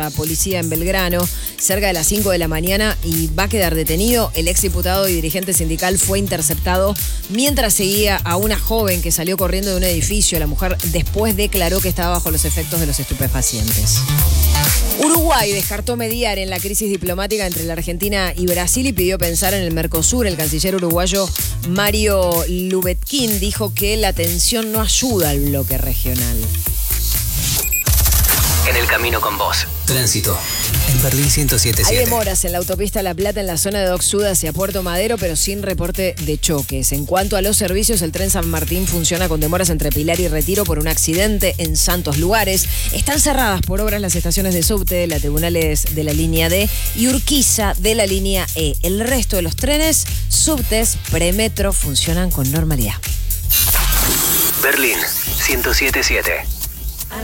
La policía en Belgrano, cerca de las 5 de la mañana, y va a quedar detenido. El exdiputado y dirigente sindical fue interceptado mientras seguía a una joven que salió corriendo de un edificio. La mujer después declaró que estaba bajo los efectos de los estupefacientes. Uruguay descartó mediar en la crisis diplomática entre la Argentina y Brasil y pidió pensar en el Mercosur. El canciller uruguayo Mario Lubetkin dijo que la tensión no ayuda al bloque regional. En el camino con vos. Tránsito. En Berlín 107.7. Hay demoras en la autopista La Plata en la zona de Dock Sud hacia Puerto Madero, pero sin reporte de choques. En cuanto a los servicios, el tren San Martín funciona con demoras entre Pilar y Retiro por un accidente en Santos Lugares. Están cerradas por obras las estaciones de subte, la Tribunales de la línea D y Urquiza de la línea E. El resto de los trenes, subtes, premetro funcionan con normalidad. Berlín 107.7.